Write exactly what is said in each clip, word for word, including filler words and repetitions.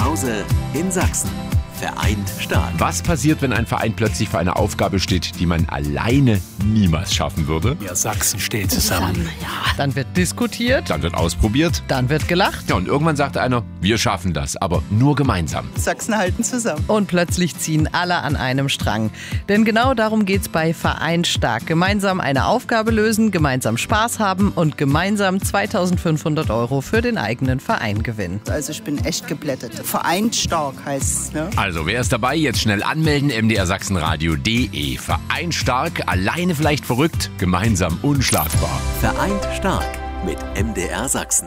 Hause in Sachsen. Vereint stark. Was passiert, wenn ein Verein plötzlich vor einer Aufgabe steht, die man alleine niemals schaffen würde? Ja, Sachsen steht zusammen. Ja. Dann wird diskutiert. Dann wird ausprobiert. Dann wird gelacht. Ja, und irgendwann sagt einer, wir schaffen das, aber nur gemeinsam. Sachsen halten zusammen. Und plötzlich ziehen alle an einem Strang. Denn genau darum geht's bei Vereint stark. Gemeinsam eine Aufgabe lösen, gemeinsam Spaß haben und gemeinsam zweitausendfünfhundert Euro für den eigenen Verein gewinnen. Also ich bin echt geblättet. Vereint stark heißt es, ne? Also, wer ist dabei? Jetzt schnell anmelden, m d r sachsenradio punkt d e. Vereint stark, alleine vielleicht verrückt, gemeinsam unschlagbar. Vereint stark mit M D R Sachsen.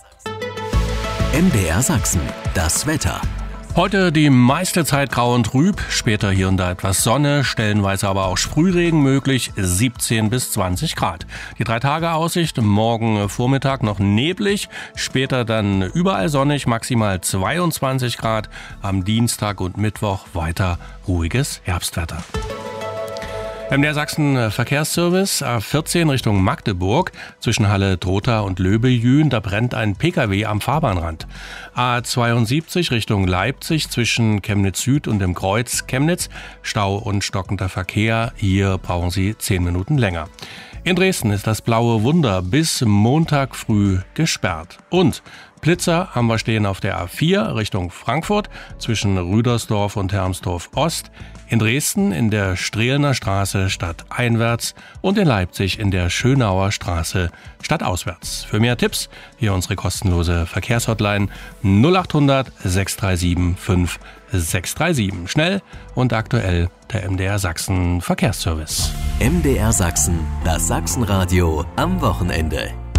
M D R Sachsen, das Wetter. Heute die meiste Zeit grau und trüb, später hier und da etwas Sonne, stellenweise aber auch Sprühregen möglich, siebzehn bis zwanzig Grad. Die drei Tage Aussicht, morgen Vormittag noch neblig, später dann überall sonnig, maximal zweiundzwanzig Grad, am Dienstag und Mittwoch weiter ruhiges Herbstwetter. M D R Sachsen Verkehrsservice, A vierzehn Richtung Magdeburg, zwischen Halle-Trotha und Löbejün, da brennt ein Pkw am Fahrbahnrand. A zweiundsiebzig Richtung Leipzig, zwischen Chemnitz Süd und dem Kreuz Chemnitz, Stau und stockender Verkehr, hier brauchen Sie zehn Minuten länger. In Dresden ist das Blaue Wunder bis Montag früh gesperrt. Und Blitzer haben wir stehen auf der A vier Richtung Frankfurt zwischen Rüdersdorf und Hermsdorf Ost, in Dresden in der Strehlener Straße stadteinwärts und in Leipzig in der Schönauer Straße stadtauswärts. Für mehr Tipps hier unsere kostenlose Verkehrshotline null acht hundert sechs drei sieben fünf sechs drei sieben. Schnell und aktuell der M D R Sachsen Verkehrsservice. M D R Sachsen, das Sachsenradio am Wochenende.